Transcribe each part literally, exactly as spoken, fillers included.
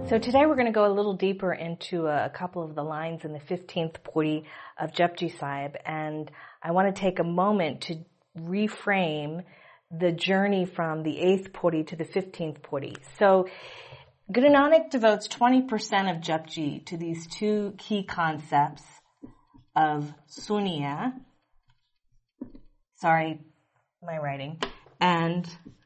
So today we're going to go a little deeper into a couple of the lines in the fifteenth Pauri of Japji Sahib, and I want to take a moment to reframe the journey from the eighth Pauri to the fifteenth Pauri. So Guru Nanak devotes twenty percent of Japji to these two key concepts of Sunya, sorry, my writing, and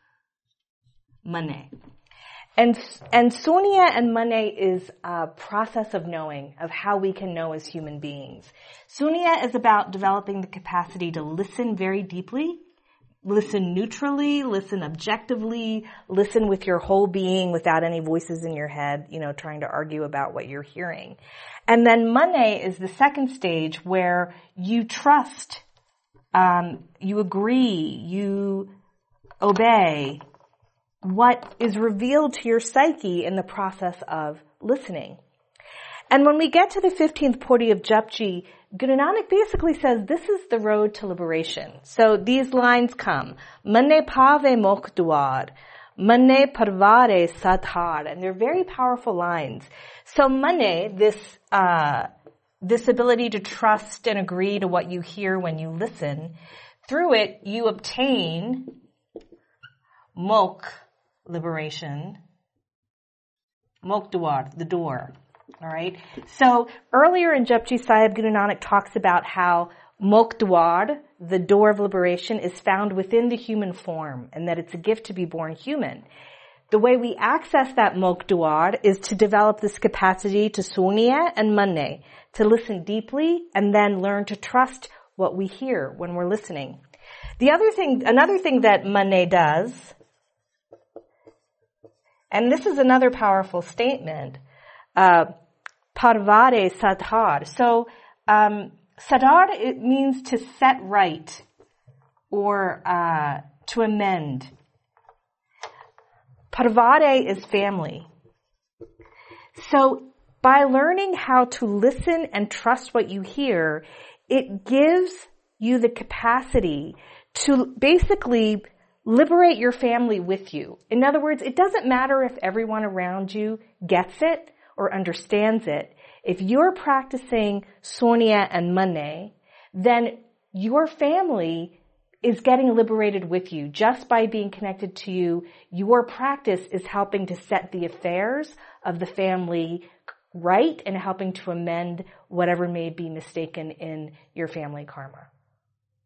Mane. And, and Sunya and Mane is a process of knowing, of how we can know as human beings. Sunya is about developing the capacity to listen very deeply, listen neutrally, listen objectively, listen with your whole being without any voices in your head, you know, trying to argue about what you're hearing. And then Mane is the second stage where you trust, um, you agree, you obey what is revealed to your psyche in the process of listening. And when we get to the fifteenth Pauri of Japji, Guru Nanak basically says this is the road to liberation. So these lines come, Mane pave mokh duar, Mane parvare sadhar, and they're very powerful lines. So Mane, this, uh, this ability to trust and agree to what you hear when you listen, through it you obtain mokh, liberation, mokh duar, the door. All right. So earlier in Japji Sahib, Guru Nanak talks about how mokh duar, the door of liberation, is found within the human form, and that it's a gift to be born human. The way we access that mokh duar is to develop this capacity to sunya and mane, to listen deeply and then learn to trust what we hear when we're listening. The other thing, another thing that mane does, and this is another powerful statement, uh, parvare sadhar. So, um, sadhar, it means to set right or, uh, to amend. Parvare is family. So, by learning how to listen and trust what you hear, it gives you the capacity to basically liberate your family with you. In other words, it doesn't matter if everyone around you gets it or understands it. If you're practicing Sunya and Mane, then your family is getting liberated with you. Just by being connected to you, your practice is helping to set the affairs of the family right and helping to amend whatever may be mistaken in your family karma.